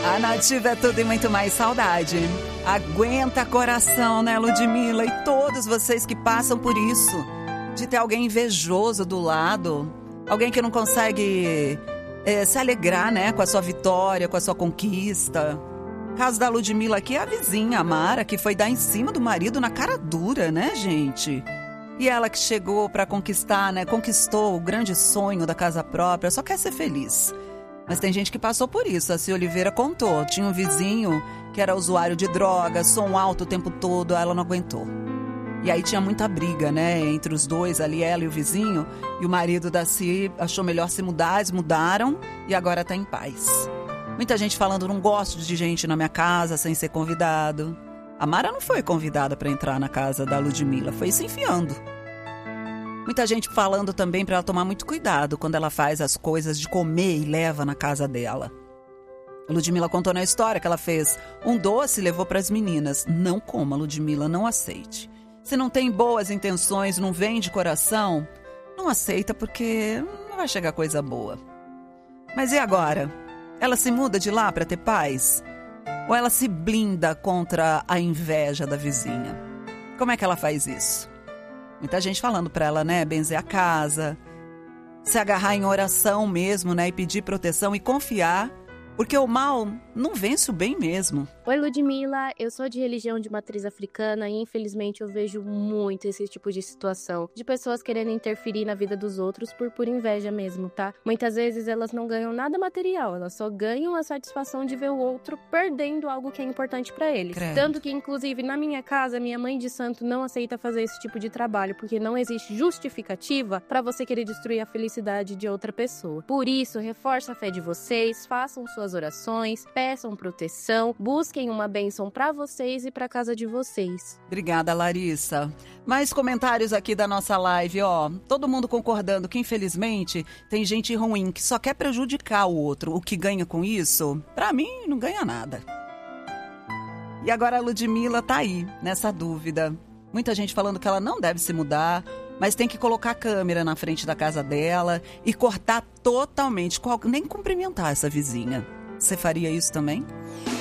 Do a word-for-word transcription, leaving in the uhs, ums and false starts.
A Nativa é tudo e muito mais saudade. Aguenta coração, né, Ludmilla? E todos vocês que passam por isso, de ter alguém invejoso do lado, alguém que não consegue é, se alegrar, né, com a sua vitória, com a sua conquista. O caso da Ludmilla aqui é a vizinha, a Mara, que foi dar em cima do marido na cara dura, né, gente? E ela que chegou pra conquistar, né, conquistou o grande sonho da casa própria, só quer ser feliz. Mas tem gente que passou por isso. A Cia Oliveira contou. Tinha um vizinho que era usuário de drogas, som alto o tempo todo, ela não aguentou. E aí tinha muita briga, né, entre os dois ali, ela e o vizinho. E o marido da Cia achou melhor se mudar, eles mudaram e agora tá em paz. Muita gente falando, não gosto de gente na minha casa sem ser convidado. A Mara não foi convidada para entrar na casa da Ludmilla, foi se enfiando. Muita gente falando também para ela tomar muito cuidado quando ela faz as coisas de comer e leva na casa dela. A Ludmilla contou na história que ela fez um doce e levou para as meninas. Não coma, Ludmilla, não aceite. Se não tem boas intenções, não vem de coração, não aceita porque não vai chegar coisa boa. Mas e agora? Ela se muda de lá para ter paz? Ou ela se blinda contra a inveja da vizinha? Como é que ela faz isso? Muita gente falando pra ela, né, benzer a casa, se agarrar em oração mesmo, né, e pedir proteção e confiar, porque o mal não vence o bem mesmo. Oi, Ludmilla, eu sou de religião de matriz africana e infelizmente eu vejo muito esse tipo de situação, de pessoas querendo interferir na vida dos outros por pura inveja mesmo, tá? Muitas vezes elas não ganham nada material, elas só ganham a satisfação de ver o outro perdendo algo que é importante pra eles. Credo. Tanto que, inclusive, na minha casa, minha mãe de santo não aceita fazer esse tipo de trabalho, porque não existe justificativa pra você querer destruir a felicidade de outra pessoa. Por isso, reforça a fé de vocês, façam suas orações, peçam proteção, busquem uma bênção pra vocês e pra casa de vocês. Obrigada, Larissa. Mais comentários aqui da nossa live, ó. Todo mundo concordando que, infelizmente, tem gente ruim que só quer prejudicar o outro. O que ganha com isso, pra mim, não ganha nada. E agora a Ludmilla tá aí, nessa dúvida. Muita gente falando que ela não deve se mudar, mas tem que colocar a câmera na frente da casa dela e cortar totalmente, nem cumprimentar essa vizinha. Você faria isso também?